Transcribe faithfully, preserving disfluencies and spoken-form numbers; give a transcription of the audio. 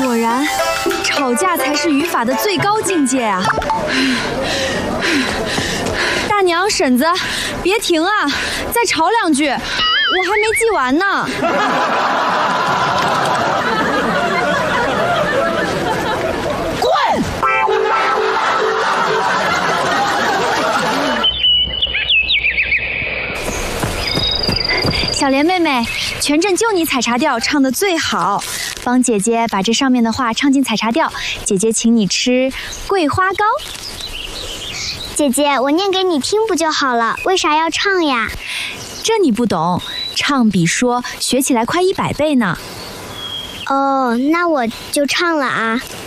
果然，吵架才是语法的最高境界啊！大娘、婶子，别停啊，再吵两句，我还没记完呢。小莲妹妹，全镇就你采茶调唱得最好，帮姐姐把这上面的话唱进采茶调，姐姐请你吃桂花糕。 姐姐，我念给你听不就好了？为啥要唱呀？ 这你不懂，唱比说学起来快一百倍呢。 哦，那我就唱了啊。